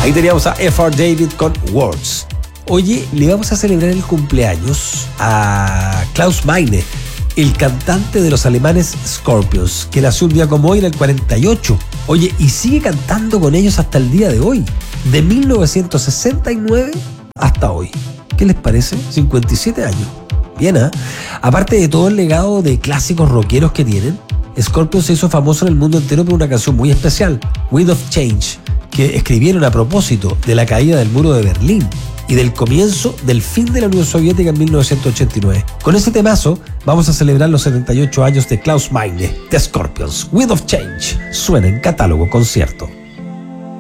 Ahí teníamos a F.R. David con Words. Oye, le vamos a celebrar el cumpleaños a Klaus Meine, el cantante de los alemanes Scorpions, que nació un día como hoy en el 48. Oye, y sigue cantando con ellos hasta el día de hoy, de 1969 hasta hoy. ¿Qué les parece? 57 años. Bien, ¿eh? Aparte de todo el legado de clásicos rockeros que tienen, Scorpions se hizo famoso en el mundo entero por una canción muy especial, Wind of Change, que escribieron a propósito de la caída del muro de Berlín y del comienzo del fin de la Unión Soviética en 1989. Con ese temazo vamos a celebrar los 78 años de Klaus Meine, de Scorpions. Wind of Change suena en Catálogo Concierto.